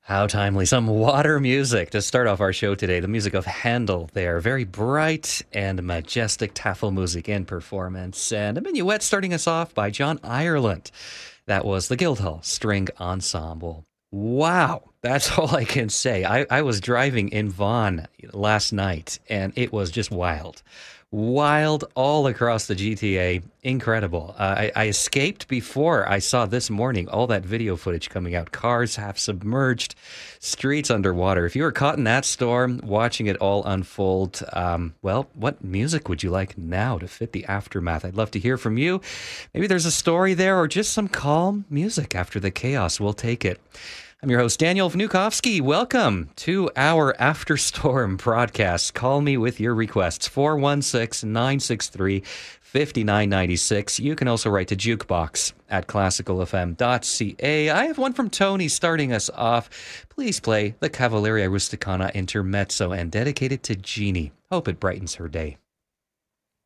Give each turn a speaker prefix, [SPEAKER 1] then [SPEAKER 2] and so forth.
[SPEAKER 1] How timely. Some water music to start off our show today. The music of Handel there. Very bright and majestic Tafelmusik in performance. And a minuet starting us off by John Ireland. That was the Guildhall String Ensemble. Wow. That's all I can say. I was driving in Vaughan last night, and it was just wild. Wild all across the GTA. Incredible. I escaped before I saw this morning all that video footage coming out. Cars half submerged, streets underwater. If you were caught in that storm, watching it all unfold, well, what music would you like now to fit the aftermath? I'd love to hear from you. Maybe there's a story there or just some calm music after the chaos. We'll take it. I'm your host, Daniel Vnukovsky. Welcome to our After Storm broadcast. Call me with your requests, 416-963-5996. You can also write to jukebox@classicalfm.ca. I have one from Tony starting us off. Please play the Cavalleria Rusticana Intermezzo and dedicate it to Jeannie. Hope it brightens her day.